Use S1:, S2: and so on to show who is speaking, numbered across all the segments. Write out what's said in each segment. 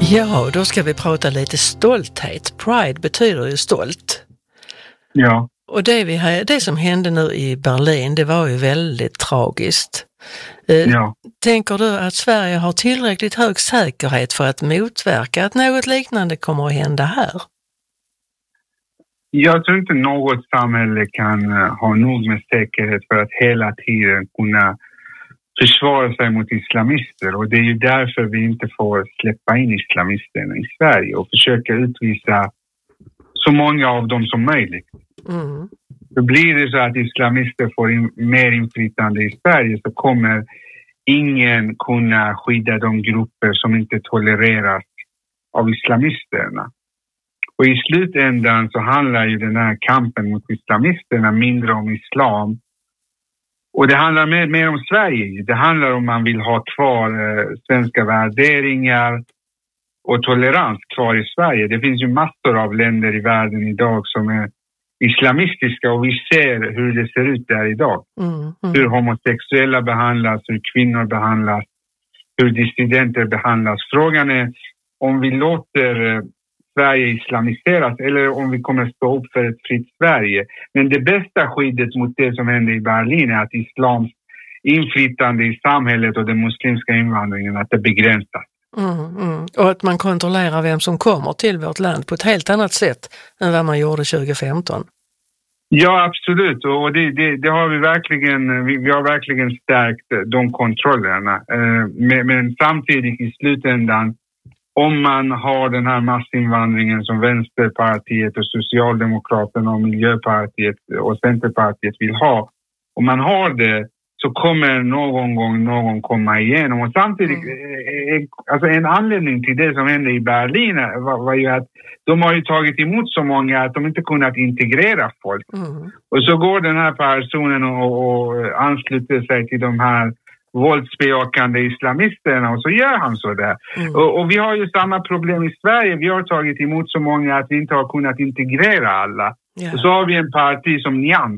S1: Ja, då ska vi prata lite stolthet. Pride betyder ju stolt.
S2: Ja.
S1: Och det som hände nu i Berlin, det var ju väldigt tragiskt.
S2: Ja.
S1: Tänker du att Sverige har tillräckligt hög säkerhet för att motverka att något liknande kommer att hända här?
S2: Jag tror inte något samhälle kan ha nog med säkerhet för att hela tiden kunna försvara sig mot islamister. Och det är ju därför vi inte får släppa in islamisterna i Sverige och försöka utvisa så många av dem som möjligt.
S1: Mm.
S2: För blir det så att islamister får mer inflytande i Sverige så kommer ingen kunna skydda de grupper som inte tolereras av islamisterna. Och i slutändan så handlar ju den här kampen mot islamisterna mindre om islam. Och det handlar mer om Sverige. Det handlar om man vill ha kvar svenska värderingar och tolerans kvar i Sverige. Det finns ju massor av länder i världen idag som är islamistiska och vi ser hur det ser ut där idag. Hur homosexuella behandlas, hur kvinnor behandlas, hur dissidenter behandlas. Frågan är om vi låter Sverige islamiseras eller om vi kommer stå upp för ett fritt Sverige. Men det bästa skyddet mot det som hände i Berlin är att islams inflytande i samhället och den muslimska invandringen att det begränsas.
S1: Och att man kontrollerar vem som kommer till vårt land på ett helt annat sätt än vad man gjorde 2015.
S2: Ja, absolut. Och det har vi verkligen, vi har verkligen stärkt de kontrollerna. Men samtidigt i slutändan, om man har den här massinvandringen som Vänsterpartiet och Socialdemokraterna och Miljöpartiet och Centerpartiet vill ha, om man har det så kommer någon gång någon komma igenom. Och samtidigt, alltså en anledning till det som hände i Berlin var ju att de har ju tagit emot så många att de inte kunnat integrera folk. Och så går den här personen och ansluter sig till de här våldsbejakande islamisterna och så gör han så där. Och vi har ju samma problem i Sverige. Vi har tagit emot så många att vi inte har kunnat integrera alla. Och så har vi en parti som Nyans.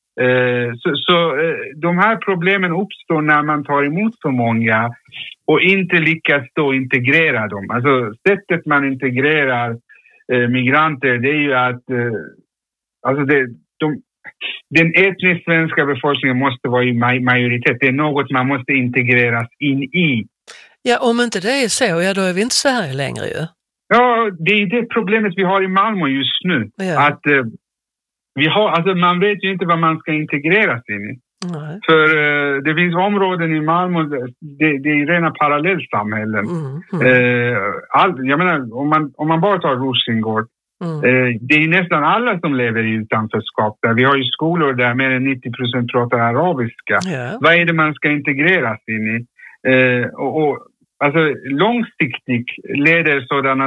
S2: Så de här problemen uppstår när man tar emot så många och inte lyckas då integrera dem. Alltså sättet man integrerar migranter, det är ju att alltså den etniskt svenska befolkningen måste vara i majoritet. Det är något man måste integreras in i.
S1: Ja, om inte det är så, ja då är vi inte Sverige längre ju.
S2: Ja, det är det problemet vi har i Malmö just nu.
S1: Ja.
S2: Att alltså man vet ju inte vad man ska integreras in i.
S1: Nej.
S2: För det finns områden i Malmö, det är rena parallellsamhällen. Jag menar, om man bara tar Rosengård, det är nästan alla som lever i utanförskap där. Vi har ju skolor där mer än 90% pratar arabiska.
S1: Ja.
S2: Vad är det man ska integreras in i? Alltså långsiktigt leder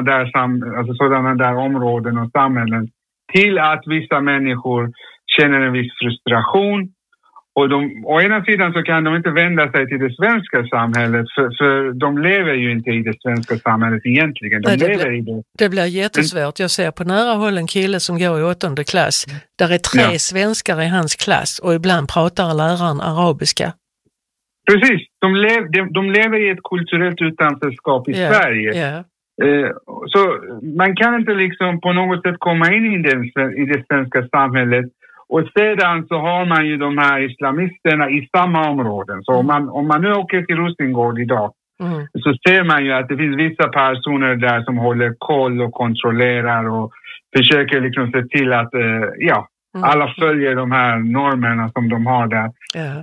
S2: sådana där områden och samhällen till att vissa människor känner en viss frustration. Och å ena sidan så kan de inte vända sig till det svenska samhället för de lever ju inte i det svenska samhället egentligen.
S1: Det blir jättesvårt. Jag ser på nära håll en kille som går i 8:e klass. Där är 3 svenskar i hans klass och ibland pratar läraren arabiska.
S2: Precis, de lever i ett kulturellt utanförskap i Sverige.
S1: Yeah.
S2: Så man kan inte liksom på något sätt komma in i det svenska samhället. Och sedan så har man ju de här islamisterna i samma områden. Så om man nu åker till Rosengård idag så ser man ju att det finns vissa personer där som håller koll och kontrollerar och försöker liksom se till att alla följer de här normerna som de har där.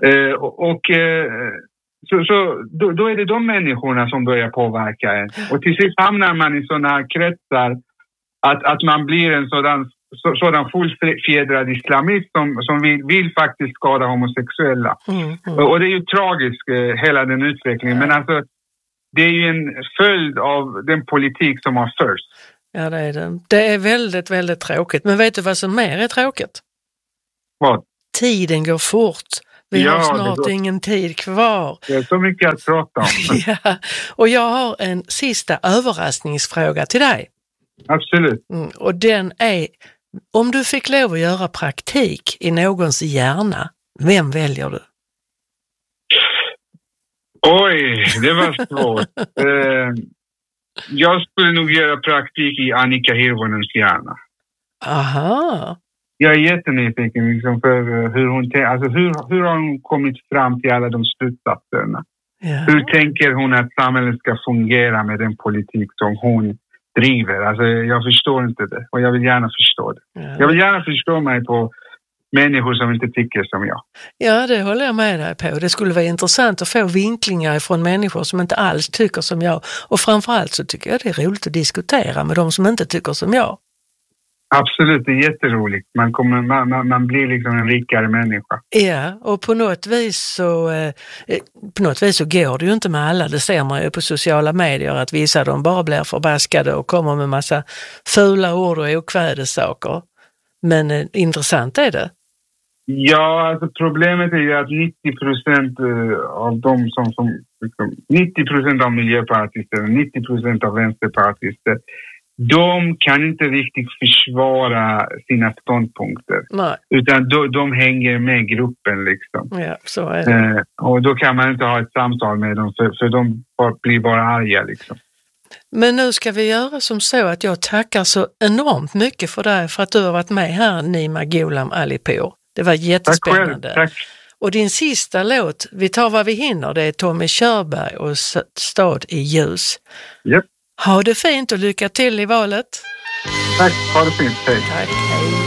S2: Så då är det de människorna som börjar påverka en. Och till sist hamnar man i sådana här kretsar att man blir en sådan fullfjädrad islamist som vill faktiskt skada homosexuella. Och det är ju tragiskt hela den utvecklingen. Men alltså det är ju en följd av den politik som har förts.
S1: Ja, det är det. Det är väldigt, väldigt tråkigt. Men vet du vad som mer är tråkigt?
S2: Vad?
S1: Tiden går fort. Vi har snart ingen tid kvar.
S2: Det är så mycket att prata om.
S1: Ja, och jag har en sista överraskningsfråga till dig.
S2: Absolut.
S1: Och den är, om du fick lov att göra praktik i någons hjärna, vem väljer du?
S2: Oj, det var svårt. Jag skulle nog göra praktik i Annika Hirvonens hjärna.
S1: Aha.
S2: Jag är jättenyfiken liksom, för hur hon alltså hur har hon kommit fram till alla de slutsatserna?
S1: Ja.
S2: Hur tänker hon att samhället ska fungera med den politik som hon driver? Alltså, jag förstår inte det. Och jag vill gärna förstå det.
S1: Ja.
S2: Jag vill gärna förstå mig på människor som inte tycker som jag.
S1: Ja, det håller jag med dig på. Det skulle vara intressant att få vinklingar från människor som inte alls tycker som jag. Och framförallt så tycker jag det är roligt att diskutera med de som inte tycker som jag.
S2: Absolut, det är jätteroligt. Man blir liksom en rikare människa.
S1: Ja, och på något vis så går det ju inte med alla. Det ser man ju på sociala medier att vissa de bara blir förbaskade och kommer med massa fula ord och okvädessaker. Men intressant är det.
S2: Ja, alltså problemet är ju att 90% av de som 90% av miljöpartister, 90% av vänsterpartister, de kan inte riktigt försvara sina ståndpunkter.
S1: Nej.
S2: Utan de hänger med gruppen liksom.
S1: Ja, så är det.
S2: Och då kan man inte ha ett samtal med dem för de blir bara arga liksom.
S1: Men nu ska vi göra som så att jag tackar så enormt mycket för dig för att du har varit med här, Nima Gholam Alipour. Det var jättespännande.
S2: Tack.
S1: Och din sista låt, Vi tar vad vi hinner, det är Tommy Körberg och Stad i ljus.
S2: Yep.
S1: Ha det fint och lycka till i valet.
S2: Tack, ha det fint. Hej.
S1: Tack, hej.